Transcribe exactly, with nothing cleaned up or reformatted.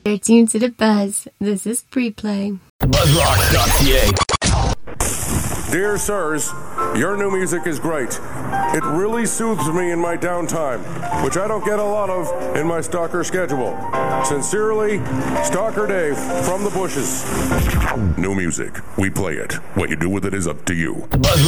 You're tuned to The Buzz. This is Pre-Play. Buzzrock dot c a. Dear sirs, your new music is great. It really soothes me in my downtime, which I don't get a lot of in my stalker schedule. Sincerely, Stalker Dave from the bushes. New music. We play it. What you do with it is up to you.